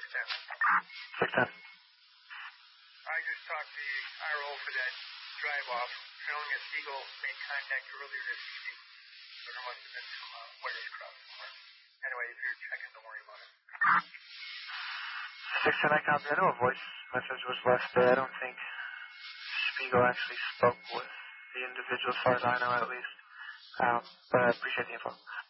610. I just talked to the RO for that drive-off, showing that Siegel made contact earlier this evening. So there must have been some wires crossed somewhere. Anyway, if you're checking, don't worry about it. 610, I copy. I know a voice message was left there. I don't think Spiegel actually spoke with the individual, as far as I know, at least. But I appreciate the info.